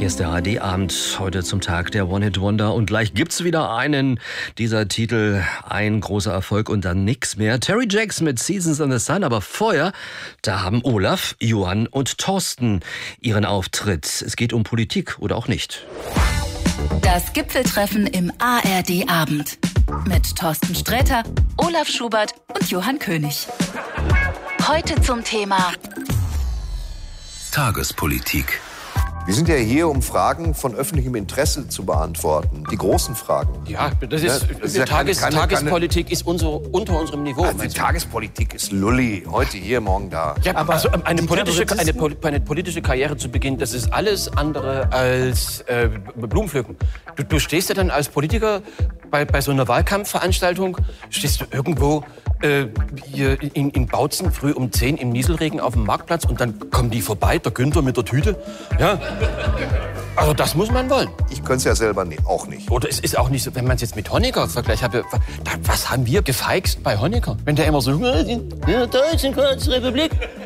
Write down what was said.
Hier ist der ARD-Abend, heute zum Tag der One-Hit-Wonder. Und gleich gibt's wieder einen dieser Titel. Ein großer Erfolg und dann nix mehr. Terry Jacks mit Seasons in the Sun. Aber vorher, da haben Olaf, Johann und Thorsten ihren Auftritt. Es geht um Politik oder auch nicht. Das Gipfeltreffen im ARD-Abend. Mit Thorsten Sträter, Olaf Schubert und Johann König. Heute zum Thema Tagespolitik. Wir sind ja hier, um Fragen von öffentlichem Interesse zu beantworten. Die großen Fragen. Ja, das ist ja Tagespolitik ist unter unserem Niveau. Also die Tagespolitik ist Lulli. Heute hier, morgen da. Ja, aber also eine politische Karriere zu beginnen, das ist alles andere als Blumenpflücken. Du stehst ja dann als Politiker bei so einer Wahlkampfveranstaltung, stehst du irgendwo hier in Bautzen früh um 10 im Nieselregen auf dem Marktplatz und dann kommen die vorbei, der Günther mit der Tüte. Ja. Also das muss man wollen. Ich könnte es ja selber auch nicht. Oder es ist auch nicht so, wenn man es jetzt mit Honecker vergleicht. Was haben wir gefeixt bei Honecker? Wenn der immer so, in der Deutschen Volksrepublik.